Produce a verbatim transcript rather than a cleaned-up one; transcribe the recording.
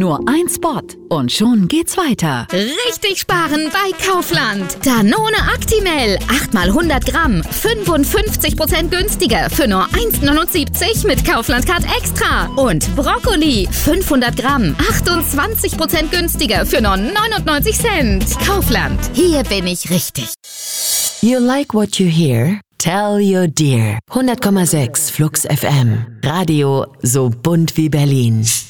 Nur ein Spot und schon geht's weiter. Richtig sparen bei Kaufland. Danone Actimel, acht mal hundert Gramm, fünfundfünfzig Prozent günstiger für nur eins Komma neunundsiebzig mit Kaufland Card Extra. Und Brokkoli, fünfhundert Gramm, achtundzwanzig Prozent günstiger für nur neunundneunzig Cent. Kaufland, hier bin ich richtig. You like what you hear? Tell your dear. hundert Komma sechs Flux F M. Radio so bunt wie Berlin.